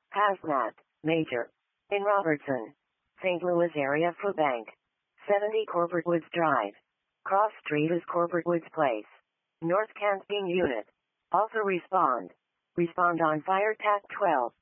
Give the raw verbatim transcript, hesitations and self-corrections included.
Hazmat, Major. In Robertson, Saint Louis area for bank. seventy Corporate Woods Drive. Cross Street is Corporate Woods Place. North Canteen Unit. Also respond. Respond on Fire T A C twelve.